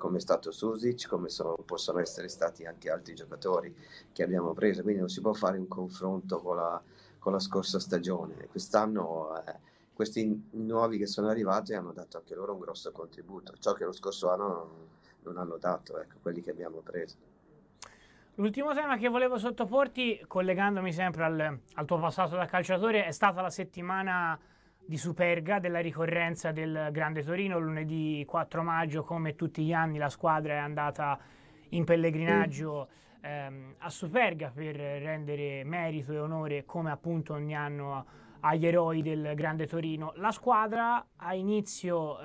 come è stato Susic, come possono essere stati anche altri giocatori che abbiamo preso, quindi non si può fare un confronto con la scorsa stagione. Quest'anno questi nuovi che sono arrivati hanno dato anche loro un grosso contributo, ciò che lo scorso anno non hanno dato, ecco, quelli che abbiamo preso. L'ultimo tema che volevo sottoporti, collegandomi sempre al tuo passato da calciatore, è stata la settimana di Superga, della ricorrenza del Grande Torino. Lunedì 4 maggio, come tutti gli anni, la squadra è andata in pellegrinaggio a Superga per rendere merito e onore, come appunto ogni anno, agli eroi del Grande Torino. La squadra a inizio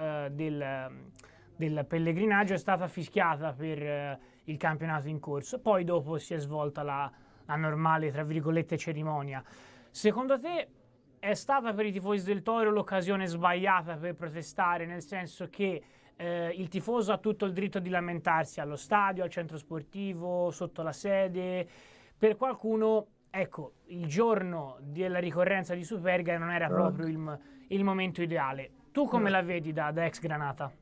del pellegrinaggio è stata fischiata per il campionato in corso, poi dopo si è svolta la normale, tra virgolette, cerimonia. Secondo te è stata per i tifosi del Toro l'occasione sbagliata per protestare, nel senso che il tifoso ha tutto il diritto di lamentarsi allo stadio, al centro sportivo, sotto la sede? Per qualcuno, ecco, il giorno della ricorrenza di Superga non era proprio il momento ideale. Tu come la vedi da ex Granata?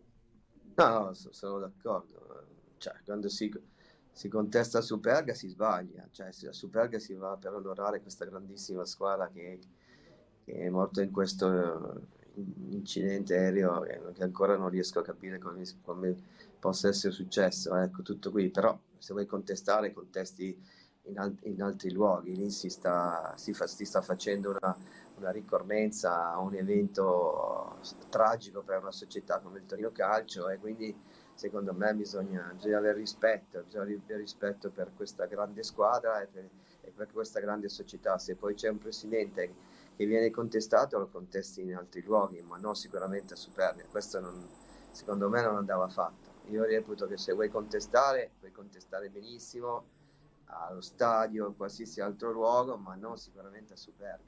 No, sono d'accordo. Cioè, quando si contesta a Superga si sbaglia. Cioè, a Superga si va per onorare questa grandissima squadra che è morta in questo incidente aereo che ancora non riesco a capire come possa essere successo. Ecco, tutto qui. Però se vuoi contestare, contesti in altri luoghi. Lì si sta facendo una ricorrenza a un evento tragico per una società come il Torino Calcio, e quindi secondo me bisogna avere rispetto per questa grande squadra e per questa grande società. Se poi c'è un presidente che viene contestato, lo contesti in altri luoghi, ma non sicuramente a Superga. Questo secondo me non andava fatto. Io reputo che se vuoi contestare, puoi contestare benissimo allo stadio o in qualsiasi altro luogo, ma non sicuramente a Superga,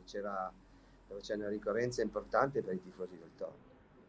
dove c'è una ricorrenza importante per i tifosi del Toro.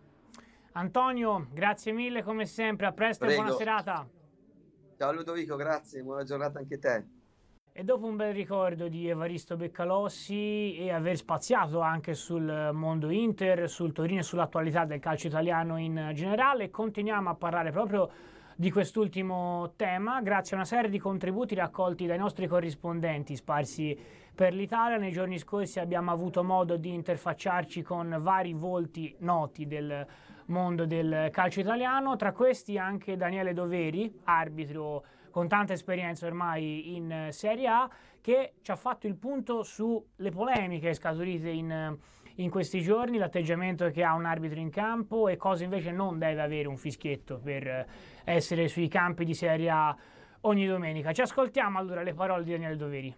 Antonio, grazie mille come sempre, a presto. Prego. E buona serata. Ciao Ludovico, grazie, buona giornata anche a te. E dopo un bel ricordo di Evaristo Beccalossi e aver spaziato anche sul mondo Inter, sul Torino e sull'attualità del calcio italiano in generale, continuiamo a parlare proprio di quest'ultimo tema grazie a una serie di contributi raccolti dai nostri corrispondenti sparsi per l'Italia. Nei giorni scorsi abbiamo avuto modo di interfacciarci con vari volti noti del mondo del calcio italiano, tra questi anche Daniele Doveri, arbitro con tanta esperienza ormai in Serie A, che ci ha fatto il punto sulle polemiche scaturite in questi giorni, l'atteggiamento che ha un arbitro in campo e cosa invece non deve avere un fischietto per essere sui campi di Serie A ogni domenica. Ci ascoltiamo allora le parole di Daniele Doveri.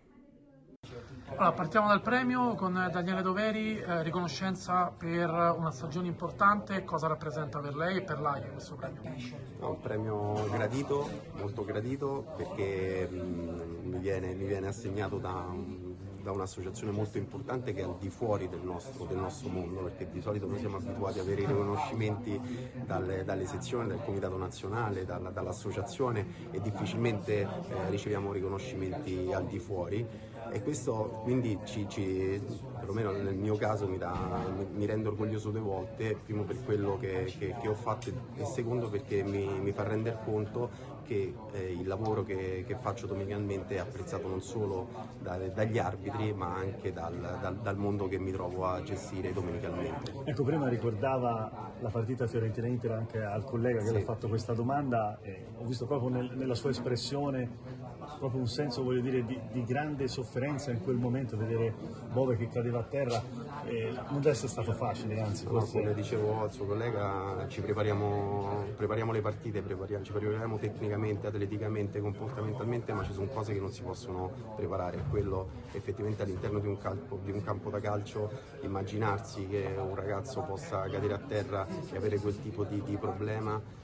Allora, partiamo dal premio con Daniele Doveri, riconoscenza per una stagione importante. Cosa rappresenta per lei e per l'AIA questo premio? Un premio gradito, molto gradito, perché mi viene assegnato da un'associazione molto importante che è al di fuori del nostro mondo, perché di solito noi siamo abituati ad avere i riconoscimenti dalle sezioni, dal comitato nazionale, dall'associazione, e difficilmente riceviamo riconoscimenti al di fuori. E questo quindi perlomeno nel mio caso mi rende orgoglioso due volte: primo per quello che ho fatto e secondo perché mi fa rendere conto che il lavoro che faccio domenicalmente è apprezzato non solo dagli arbitri ma anche dal mondo che mi trovo a gestire domenicalmente. Ecco, prima ricordava la partita Fiorentina-Inter anche al collega che sì. le ha fatto questa domanda, e ho visto proprio nella sua espressione proprio un senso, voglio dire, di grande sofferenza in quel momento, vedere Bove che cadeva a terra. Non deve essere stato facile, anzi forse... Come dicevo al suo collega, ci prepariamo le partite, ci prepariamo tecnicamente, atleticamente, comportamentalmente, ma ci sono cose che non si possono preparare. Quello effettivamente all'interno di un campo da calcio, immaginarsi che un ragazzo possa cadere a terra e avere quel tipo di problema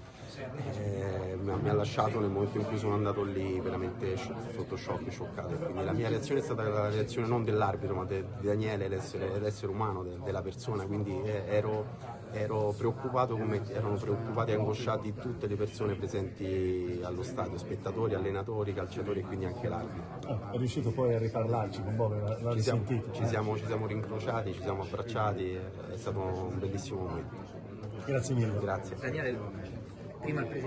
mi ha lasciato, nel momento in cui sono andato lì, veramente sotto shock, scioccato. Quindi la mia reazione è stata la reazione non dell'arbitro ma di Daniele, l'essere umano, della persona. Quindi ero preoccupato come erano preoccupati e angosciati tutte le persone presenti allo stadio, spettatori, allenatori, calciatori e quindi anche l'arbitro. È riuscito poi a riparlarci con Bove? L'ha risentito? Ci siamo rincrociati, ci siamo abbracciati, è stato un bellissimo momento. Grazie mille. Grazie. Daniele, prima il